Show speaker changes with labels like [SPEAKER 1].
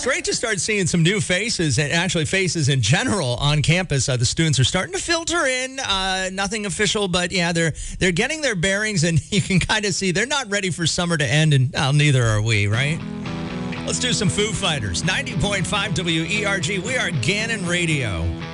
[SPEAKER 1] great to start seeing some new faces, and actually faces in general on campus. The students are starting to filter in. Nothing official, but yeah, they're getting their bearings, and you can kind of see they're not ready for summer to end, and neither are we, right? Let's do some Foo Fighters. 90.5 WERG. We are Gannon Radio.